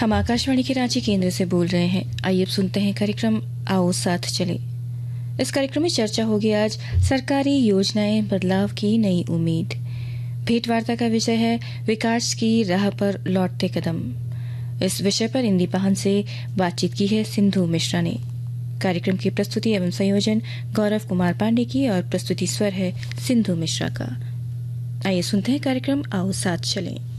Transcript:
हम आकाशवाणी के रांची केंद्र से बोल रहे हैं। आइए अब सुनते हैं कार्यक्रम आओ साथ चले। इस कार्यक्रम में चर्चा होगी आज सरकारी योजनाएं बदलाव की नई उम्मीद। भेंटवार्ता का विषय है विकास की राह पर लौटते कदम। इस विषय पर इंदी पहन से बातचीत की है सिंधु मिश्रा ने। कार्यक्रम की प्रस्तुति एवं संयोजन गौरव कुमार पांडे की और प्रस्तुति स्वर है सिंधु मिश्रा का। आइए सुनते हैं कार्यक्रम आओ साथ चलें।